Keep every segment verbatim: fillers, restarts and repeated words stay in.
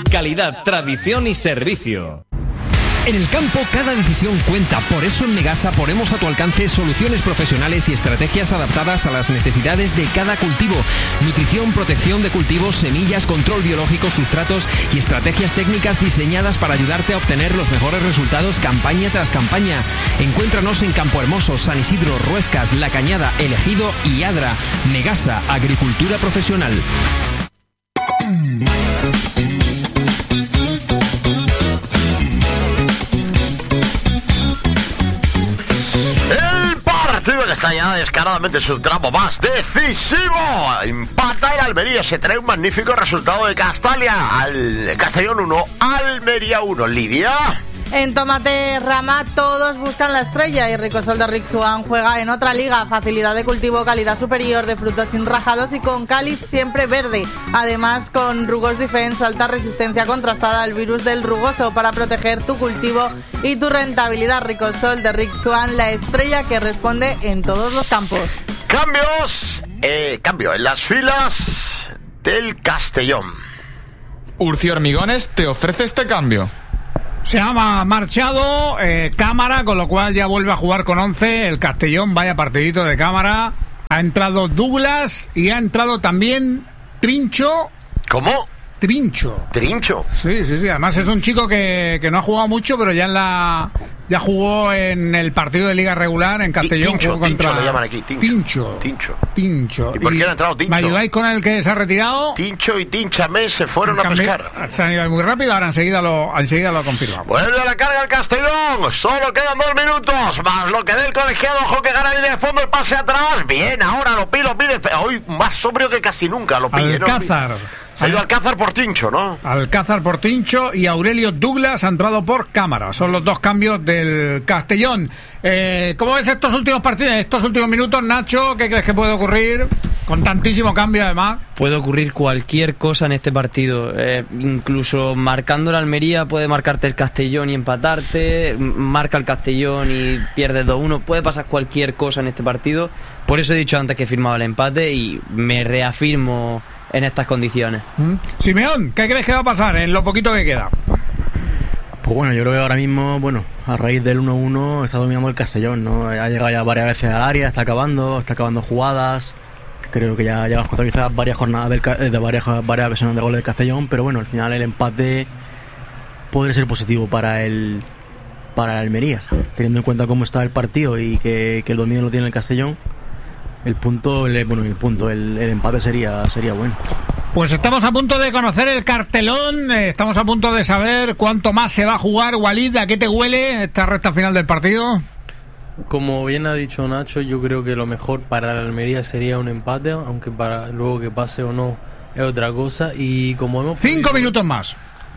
Calidad, tradición y servicio. En el campo cada decisión cuenta, por eso en Megasa ponemos a tu alcance soluciones profesionales y estrategias adaptadas a las necesidades de cada cultivo. Nutrición, protección de cultivos, semillas, control biológico, sustratos y estrategias técnicas diseñadas para ayudarte a obtener los mejores resultados campaña tras campaña. Encuéntranos en Campo Hermoso, San Isidro, Ruescas, La Cañada, El Ejido y Adra. Megasa, agricultura profesional. Que está ya descaradamente su tramo más decisivo. Empata el Almería, se trae un magnífico resultado de Castalia. Al Castellón uno, Almería uno. Lidia. En Tomate Rama todos buscan la estrella y Ricosol de Rictuán juega en otra liga. Facilidad de cultivo, calidad superior de frutos sin rajados y con cáliz siempre verde. Además con Rugos Defense, alta resistencia contrastada al virus del rugoso para proteger tu cultivo y tu rentabilidad. Ricosol de Rictuán, la estrella que responde en todos los campos. Cambios, eh, cambio en las filas del Castellón. Urci Hormigones te ofrece este cambio. Se ha marchado eh, Cámara, con lo cual ya vuelve a jugar con once. El Castellón, vaya partidito de Cámara. Ha entrado Douglas y ha entrado también Trincho. ¿Cómo? Trincho. ¿Trincho? Sí, sí, sí. Además es un chico que, que no ha jugado mucho, pero ya en la ya jugó en el partido de Liga Regular en Castellón. Tincho, jugó contra... Tincho lo llaman aquí. Tincho. Tincho. Tincho. Tincho. ¿Y por qué ha entrado Tincho? ¿Me ayudáis con el que se ha retirado? Tincho y Tinchame se fueron a pescar. Se han ido muy rápido, ahora enseguida lo, enseguida lo confirmamos. Vuelve a la carga el Castellón. Solo quedan dos minutos. Más lo que dé el colegiado. Ojo que gana línea de fondo, el pase atrás. Bien, ahora lo pide, lo pide. Hoy más sobrio que casi nunca. Lo pide. Alcázar. ¿No? Se ha ido Alcázar por Tincho, ¿no? Alcázar por Tincho y Aurelio Douglas ha entrado por Cámara. Son los dos cambios del Castellón. Eh, ¿Cómo ves estos últimos partidos, estos últimos minutos, Nacho? ¿Qué crees que puede ocurrir? Con tantísimo cambio, además. Puede ocurrir cualquier cosa en este partido. Eh, incluso marcando la Almería puede marcarte el Castellón y empatarte. Marca el Castellón y pierdes dos uno. Puede pasar cualquier cosa en este partido. Por eso he dicho antes que firmaba el empate y me reafirmo en estas condiciones. ¿Mm? Simeón, ¿qué crees que va a pasar en lo poquito que queda? Pues bueno, yo creo que ahora mismo, bueno, a raíz del uno uno está dominando el Castellón, ¿no? Ha llegado ya varias veces al área, está acabando, está acabando jugadas. Creo que ya llevamos contabilizadas varias jornadas del, de varias, varias ocasiones de goles del Castellón, pero bueno, al final el empate puede ser positivo para el para el Almería, teniendo en cuenta cómo está el partido y que, que el dominio lo tiene el Castellón. El punto, el, bueno, el punto, el, el empate sería sería bueno. Pues estamos a punto de conocer el cartelón, eh, estamos a punto de saber cuánto más se va a jugar. Walid, ¿a qué te huele esta recta final del partido? Como bien ha dicho Nacho, yo creo que lo mejor para la Almería sería un empate, aunque para luego que pase o no es otra cosa. Y como hemos Cinco podido... minutos más.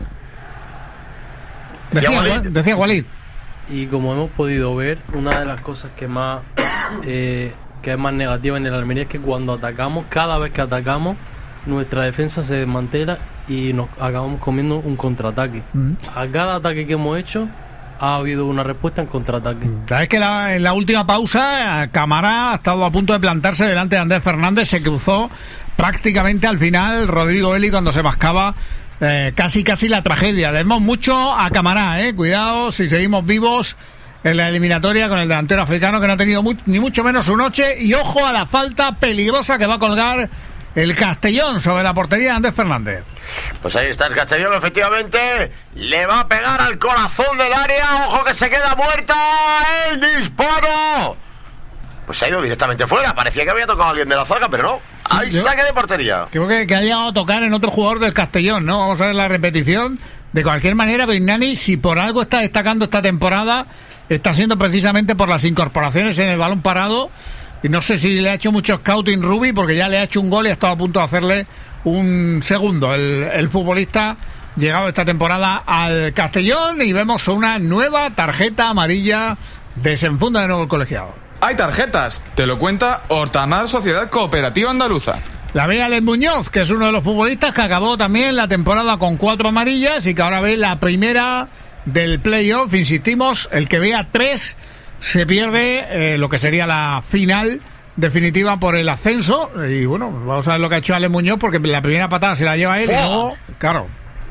Decía, decía, Walid. decía Walid. Y como hemos podido ver, una de las cosas que más eh, que es más negativa en el Almería es que cuando atacamos, cada vez que atacamos, nuestra defensa se desmantela y nos acabamos comiendo un contraataque. Mm. A cada ataque que hemos hecho ha habido una respuesta en contraataque. Sabes que la, en la última pausa Cámara ha estado a punto de plantarse delante de Andrés Fernández, se cruzó prácticamente al final Rodrigo Eli cuando se mascaba eh, casi casi la tragedia. Le demos mucho a Cámara, eh. Cuidado si seguimos vivos en la eliminatoria con el delantero africano, que no ha tenido mu- ni mucho menos su noche. Y ojo a la falta peligrosa que va a colgar el Castellón sobre la portería de Andrés Fernández. Pues ahí está el Castellón, efectivamente. Le va a pegar al corazón del área. Ojo que se queda muerta. El disparo. Pues se ha ido directamente fuera. Parecía que había tocado a alguien de la zaga, pero no. Hay Yo, saque de portería. Creo que, que ha llegado a tocar en otro jugador del Castellón, ¿no? Vamos a ver la repetición. De cualquier manera, Vignani, si por algo está destacando esta temporada, está siendo precisamente por las incorporaciones en el balón parado. Y no sé si le ha hecho mucho scouting Rubi, porque ya le ha hecho un gol y ha estado a punto de hacerle un segundo. El, el futbolista llegado esta temporada al Castellón y vemos una nueva tarjeta amarilla. Desenfunda de nuevo el colegiado. Hay tarjetas, te lo cuenta Hortamar Sociedad Cooperativa Andaluza. La ve Alex Muñoz, que es uno de los futbolistas que acabó también la temporada con cuatro amarillas y que ahora ve la primera del playoff. Insistimos, el que vea tres se pierde eh, lo que sería la final definitiva por el ascenso. Y bueno, vamos a ver lo que ha hecho Alex Muñoz, porque la primera patada se la lleva él y luego, claro,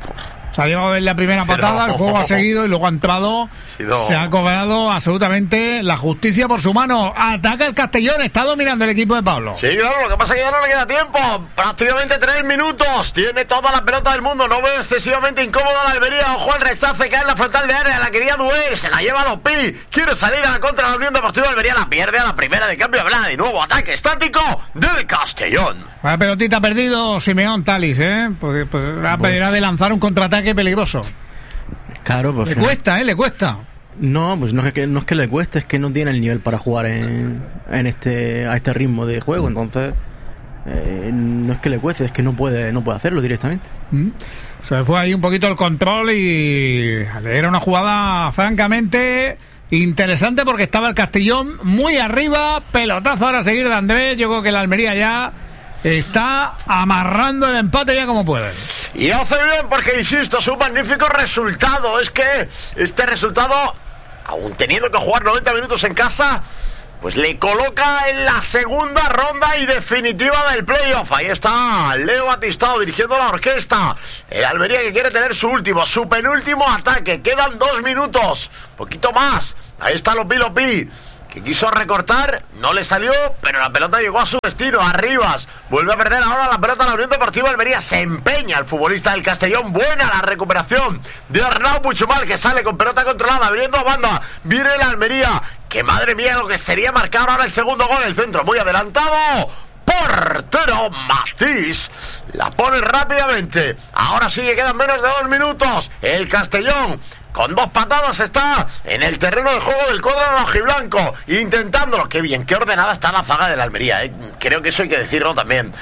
Se ha llevado en la primera patada, el juego ha seguido y luego ha entrado. No. Se ha cobrado absolutamente la justicia por su mano. Ataca el Castellón, está dominando el equipo de Pablo. Sí, claro, lo que pasa es que ya no le queda tiempo. Prácticamente tres minutos. Tiene toda la pelota del mundo. No veo excesivamente incómoda la Almería. Ojo al rechace, cae en la frontal de área. La quería Duer, se la lleva a los Pi. Quiere salir a la contra de la Unión Deportiva Almería. La pierde a la primera de cambio. Habla de nuevo ataque estático del Castellón. La pelotita ha perdido Simeón Talis, ¿eh? Porque pues, la pedirá de lanzar un contraataque peligroso. Claro, pues. Le cuesta, ¿eh? Le cuesta. No, pues no es que no es que le cueste, es que no tiene el nivel para jugar en, en este a este ritmo de juego, entonces eh, no es que le cueste, es que no puede no puede hacerlo directamente. ¿Mm? Se le fue ahí un poquito el control y era una jugada francamente interesante porque estaba el Castellón muy arriba, pelotazo ahora a seguir de Andrés. Yo creo que la Almería ya está amarrando el empate ya como puede. Y hace bien porque, insisto, es un magnífico resultado. Es que este resultado, aún teniendo que jugar noventa minutos en casa, pues le coloca en la segunda ronda y definitiva del playoff. Ahí está Leo Batistao dirigiendo la orquesta. El Almería que quiere tener su último, su penúltimo ataque. Quedan dos minutos, poquito más. Ahí está Lopi Lopi, que quiso recortar, no le salió, pero la pelota llegó a su destino, Arribas. Vuelve a perder ahora la pelota la Unión Deportiva Almería. Se empeña el futbolista del Castellón. Buena la recuperación de Arnau Puigmal, que sale con pelota controlada, abriendo a banda. Viene la Almería, que madre mía lo que sería marcar ahora el segundo gol. El centro muy adelantado. Portero Matís la pone rápidamente. Ahora sí que quedan menos de dos minutos. El Castellón con dos patadas está en el terreno de juego del cuadro rojiblanco, intentándolo. Qué bien, qué ordenada está la zaga de la Almería, ¿eh? Creo que eso hay que decirlo también.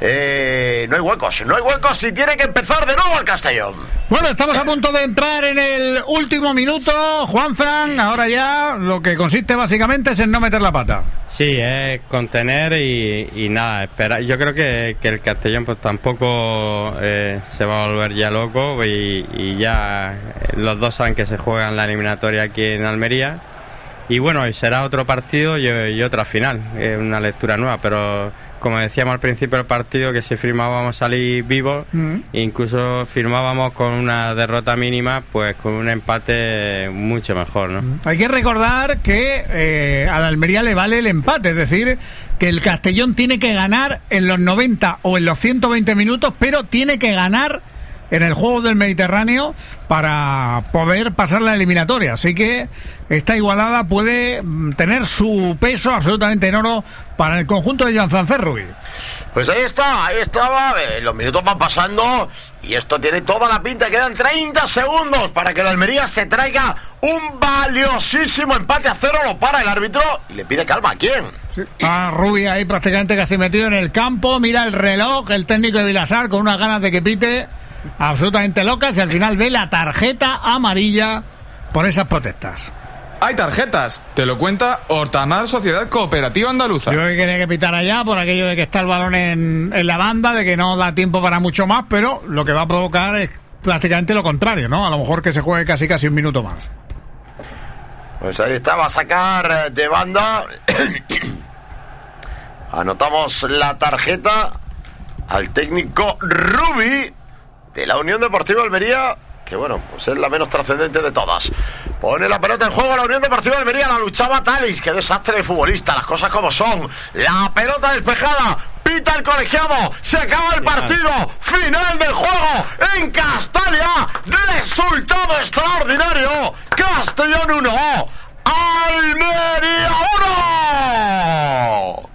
Eh, no hay huecos, no hay huecos y tiene que empezar de nuevo el Castellón. Bueno, estamos a punto de entrar en el último minuto, Juanfran. Ahora ya lo que consiste básicamente es en no meter la pata. Sí, es contener y, y nada, esperar. Yo creo que, que el Castellón pues tampoco eh, se va a volver ya loco y, y ya los dos saben que se juegan la eliminatoria aquí en Almería. Y bueno, y será otro partido y, y otra final, es una lectura nueva, pero como decíamos al principio del partido, que si firmábamos salir vivos, mm. incluso firmábamos con una derrota mínima, pues con un empate mucho mejor, ¿no? Hay que recordar que eh, a la Almería le vale el empate, es decir, que el Castellón tiene que ganar en los noventa o en los ciento veinte minutos, pero tiene que ganar en el juego del Mediterráneo para poder pasar la eliminatoria. Así que esta igualada puede tener su peso absolutamente en oro para el conjunto de Joan Zanferrugui. Pues ahí está, ahí estaba. Eh, los minutos van pasando y esto tiene toda la pinta. Quedan treinta segundos para que la Almería se traiga un valiosísimo empate a cero. Lo para el árbitro y le pide calma. ¿A quién? Sí. A Rubí ahí prácticamente casi metido en el campo. Mira el reloj, el técnico de Vilasar con unas ganas de que pite absolutamente locas y al final ve la tarjeta amarilla por esas protestas. Hay tarjetas, te lo cuenta Hortamar Sociedad Cooperativa Andaluza. Yo que quería que pitara allá por aquello de que está el balón en, en la banda, de que no da tiempo para mucho más, pero lo que va a provocar es prácticamente lo contrario, ¿no? A lo mejor que se juegue casi casi un minuto más. Pues ahí está, va a sacar de banda. Anotamos la tarjeta al técnico Rubí de la Unión Deportiva Almería, que bueno, pues es la menos trascendente de todas. Pone la pelota en juego a la Unión Deportiva Almería, la luchaba Talis, qué desastre de futbolista, las cosas como son. La pelota despejada, pita el colegiado, se acaba el partido, final del juego en Castalia, resultado extraordinario, Castellón uno, Almería uno.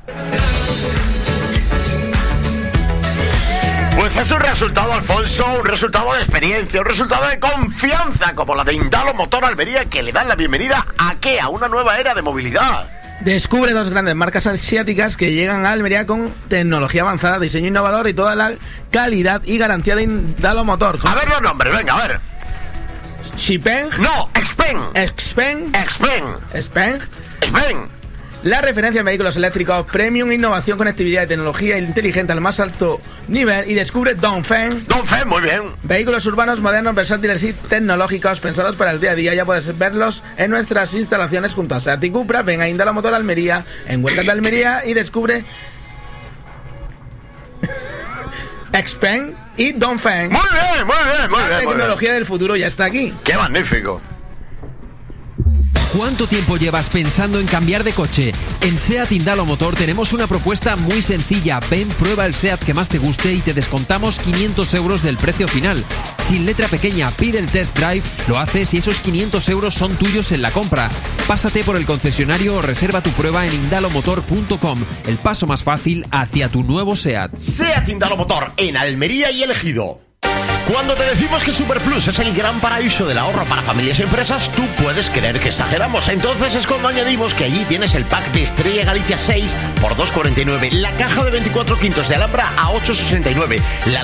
Pues es un resultado, Alfonso, un resultado de experiencia, un resultado de confianza, como la de Indalo Motor Almería, que le dan la bienvenida a ¿qué? A una nueva era de movilidad. Descubre dos grandes marcas asiáticas que llegan a Almería con tecnología avanzada, diseño innovador y toda la calidad y garantía de Indalo Motor. A ver los nombres, venga, a ver. Xipeng. No, Xpeng. Xpeng. Xpeng. Xpeng. Xpeng. La referencia en vehículos eléctricos, premium, innovación, conectividad y tecnología inteligente al más alto nivel. Y descubre Dongfeng. Dongfeng, muy bien. Vehículos urbanos modernos, versátiles y tecnológicos pensados para el día a día. Ya puedes verlos en nuestras instalaciones junto a Seat y Cupra. Ven a Indalo Motor Almería, en Huertas de Almería, y descubre Xpeng y Dongfeng. Muy bien, muy bien, muy La bien. muy tecnología bien. del futuro ya está aquí. ¡Qué magnífico! ¿Cuánto tiempo llevas pensando en cambiar de coche? En SEAT Indalo Motor tenemos una propuesta muy sencilla. Ven, prueba el SEAT que más te guste y te descontamos quinientos euros del precio final. Sin letra pequeña, pide el test drive, lo haces y esos quinientos euros son tuyos en la compra. Pásate por el concesionario o reserva tu prueba en indalomotor punto com. El paso más fácil hacia tu nuevo SEAT. SEAT Indalo Motor en Almería y El Ejido. Cuando te decimos que Superplus es el gran paraíso del ahorro para familias y empresas, tú puedes creer que exageramos. Entonces es cuando añadimos que allí tienes el pack de Estrella Galicia seis por dos cuarenta y nueve, la caja de veinticuatro quintos de Alhambra a ocho sesenta y nueve, la